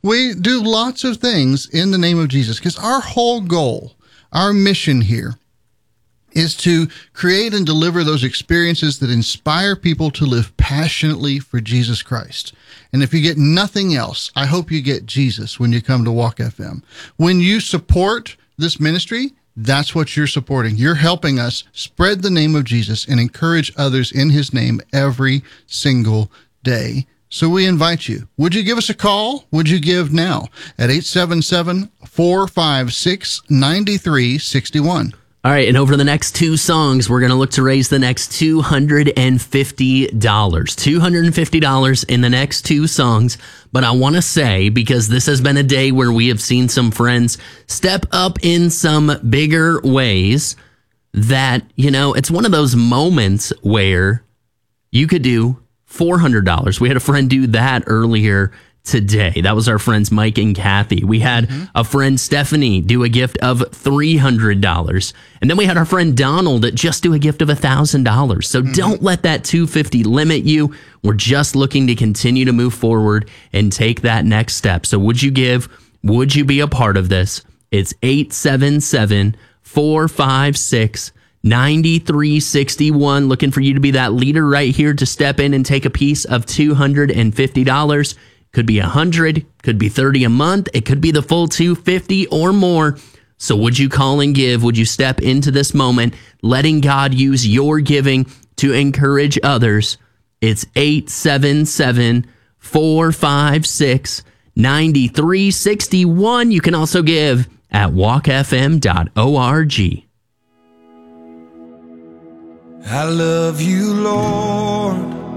We do lots of things in the name of Jesus because our whole goal, our mission here, is to create and deliver those experiences that inspire people to live passionately for Jesus Christ. And if you get nothing else, I hope you get Jesus when you come to Walk FM. When you support this ministry, that's what you're supporting. You're helping us spread the name of Jesus and encourage others in his name every single day. So we invite you. Would you give us a call? Would you give now at 877-456-9361? All right, and over the next two songs, we're going to look to raise the next $250. $250 in the next two songs. But I want to say, because this has been a day where we have seen some friends step up in some bigger ways, that, you know, it's one of those moments where you could do $400. We had a friend do that earlier today. That was our friends Mike and Kathy. We had a friend Stephanie do a gift of $300. And then we had our friend Donald just do a gift of $1,000. So don't let that $250 limit you. We're just looking to continue to move forward and take that next step. So would you give? Would you be a part of this? It's 877-456-9361. Looking for you to be that leader right here to step in and take a piece of $250. Could be 100, could be 30 a month. It could be the full 250 or more. So would you call and give? Would you step into this moment, letting God use your giving to encourage others? It's 877-456-9361. You can also give at walkfm.org. I love you, Lord,